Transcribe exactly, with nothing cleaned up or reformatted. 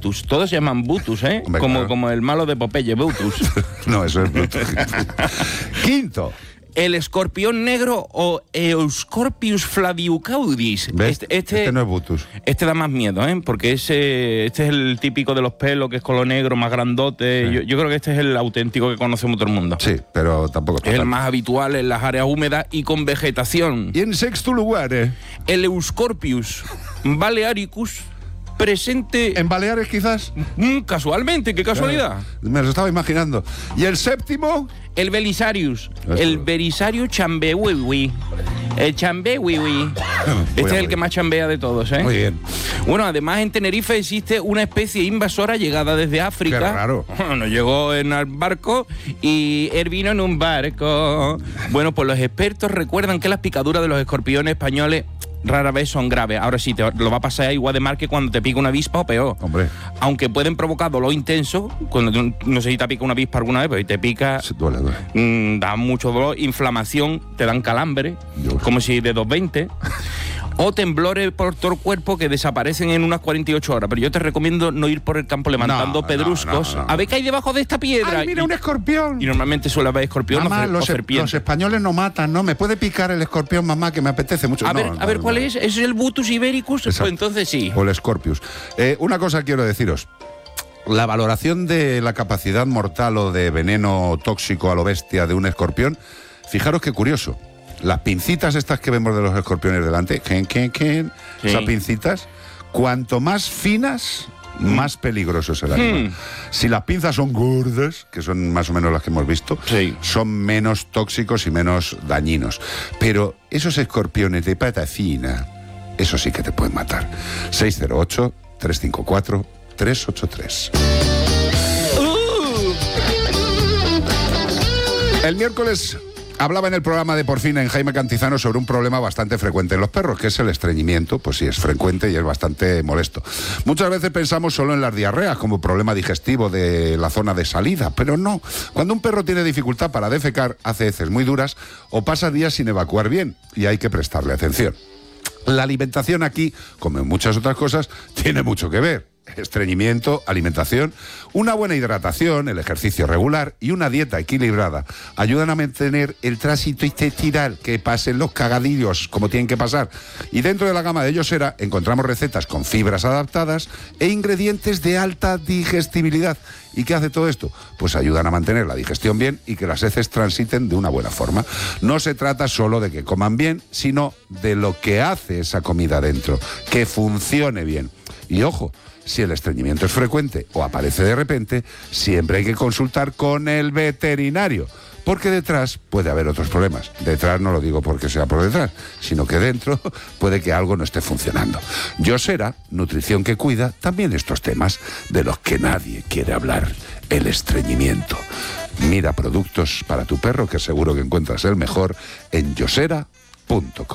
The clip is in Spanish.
Butus. Todos se llaman Butus, ¿eh? Hombre, como, claro. como el malo de Popeye, Butus. No, eso es Bluetooth. Quinto. El escorpión negro o Euscorpius flaviucaudis. ¿Ves? Este, este, Este no es Butus. este da más miedo, ¿eh? Porque ese, este es el típico de los pelos, que es color negro, más grandote. Sí. Yo, yo creo que este es el auténtico que conocemos todo el mundo. Sí, pero tampoco Es el tanto. más habitual en las áreas húmedas y con vegetación. Y en sexto lugar, eh, El Euscorpius balearicus, presente en Baleares quizás. mm, casualmente, qué casualidad. Me lo estaba imaginando. Y el séptimo, El Belisarius, Eso. el Belisarius chambewiwi. El chambewiwi. Este es el que más chambea de todos, ¿eh? muy bien. Bueno, además en Tenerife existe una especie invasora llegada desde África. Qué raro. Nos llegó en el barco y él vino en un barco. Bueno, pues los expertos recuerdan que las picaduras de los escorpiones españoles rara vez son graves. Ahora sí, te lo va a pasar igual de mal que cuando te pica una avispa o peor. Hombre, Aunque pueden provocar dolor intenso, cuando tú- no sé si te ha picado una avispa alguna vez, pero si te pica, se duele, duele. mm, da mucho dolor, inflamación, te dan calambre, Dios. como si de doscientos veinte. O temblores por todo el cuerpo que desaparecen en unas cuarenta y ocho horas. Pero yo te recomiendo no ir por el campo levantando No, pedruscos. no, no, no. A ver qué hay debajo de esta piedra. ¡Ay, mira, y, un escorpión! y normalmente suele haber escorpión Mamá, o, cer- los, o serpiente. los españoles no matan, ¿no? ¿Me puede picar el escorpión, mamá, que me apetece mucho? A No, ver, no, a ver no, ¿cuál no. es? ¿Es el Butus ibericus? Exacto. Pues entonces sí. O el Scorpius. Eh, una cosa quiero deciros. La valoración de la capacidad mortal o de veneno tóxico a lo bestia de un escorpión, fijaros qué curioso. Las pincitas estas que vemos de los escorpiones delante, ¿quién, quién, quién? Sí. Esas pincitas, cuanto más finas, más peligroso es el animal. Hmm. Si las pinzas son gordas, que son más o menos las que hemos visto, Sí. son menos tóxicos y menos dañinos. Pero esos escorpiones de pata fina, eso sí que te pueden matar. seis cero ocho, tres cinco cuatro, tres ocho tres. El miércoles hablaba en el programa de Por Fin en Jaime Cantizano sobre un problema bastante frecuente en los perros, que es el estreñimiento. Pues sí, es frecuente y es bastante molesto. Muchas veces pensamos solo en las diarreas como problema digestivo de la zona de salida, pero no. Cuando un perro tiene dificultad para defecar, hace heces muy duras o pasa días sin evacuar bien y hay que prestarle atención. La alimentación aquí, como en muchas otras cosas, tiene mucho que ver. Estreñimiento, alimentación, una buena hidratación, el ejercicio regular y una dieta equilibrada ayudan a mantener el tránsito intestinal, que pasen los cagadillos como tienen que pasar. Y dentro de la gama de Yosera encontramos recetas con fibras adaptadas e ingredientes de alta digestibilidad. ¿Y qué hace todo esto? Pues ayudan a mantener la digestión bien y que las heces transiten de una buena forma. No se trata solo de que coman bien, sino de lo que hace esa comida dentro, que funcione bien. Y ojo, si el estreñimiento es frecuente o aparece de repente, siempre hay que consultar con el veterinario, porque detrás puede haber otros problemas. Detrás no lo digo porque sea por detrás, sino que dentro puede que algo no esté funcionando. Yosera, nutrición que cuida, también estos temas de los que nadie quiere hablar, el estreñimiento. Mira productos para tu perro, que seguro que encuentras el mejor en yosera punto com.